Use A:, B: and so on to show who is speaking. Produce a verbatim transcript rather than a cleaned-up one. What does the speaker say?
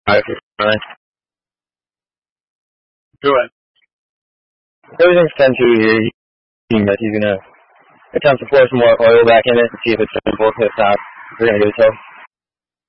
A: Alright, fine.
B: Go ahead.
A: Everything's ten two here. He's gonna attempt to pour some more oil back in it to see if it's simple. If not, we're gonna do so.